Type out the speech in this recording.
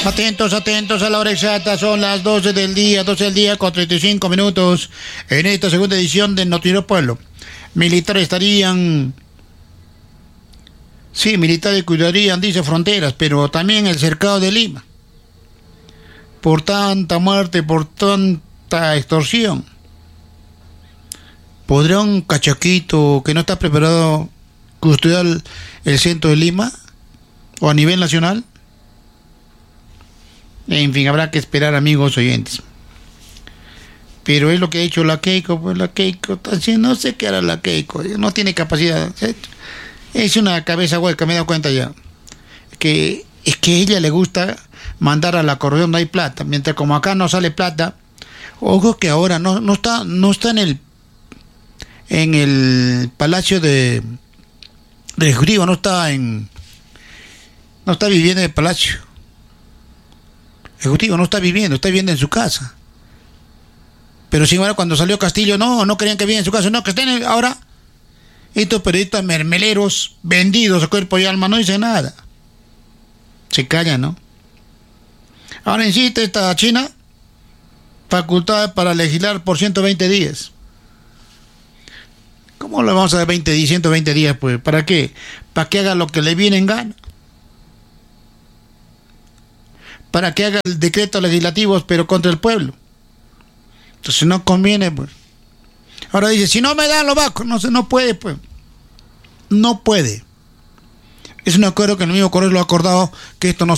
Atentos, atentos a la hora exacta, son las 12 del día con 35 minutos en esta segunda edición de Noticiero Pueblo. Militares estarían... Sí, militares cuidarían, dice, fronteras, pero también el cercado de Lima. Por tanta muerte, por tanta extorsión. ¿Podrá un cachaquito que no está preparado custodiar el centro de Lima? ¿O a nivel nacional? En fin, habrá que esperar, amigos oyentes. Pero es lo que ha hecho la Keiko, pues la Keiko, no sé qué hará la Keiko, no tiene capacidad. Es una cabeza hueca, me he dado cuenta ya. Que es que a ella le gusta mandar a la correo donde hay plata, mientras como acá no sale plata. Ojo que ahora no está en el Palacio de Ejecutivo, no está viviendo en el Palacio Ejecutivo, está viviendo en su casa. Pero sin embargo, cuando salió Castillo, no querían que viviera en su casa, no, que estén ahora. Estos periodistas mermeleros, vendidos a cuerpo y alma, no dicen nada. Se callan, ¿no? Ahora insiste esta China, facultad para legislar por 120 días. ¿Cómo le vamos a dar 120 días, pues? ¿Para qué? ¿Para que haga lo que le viene en gana? Para que haga el decreto legislativo, pero contra el pueblo. Entonces no conviene, pues. Ahora dice, si no me dan, lo vaco. No puede, pues. No puede. Es un acuerdo que el mismo Correo lo ha acordado, que esto no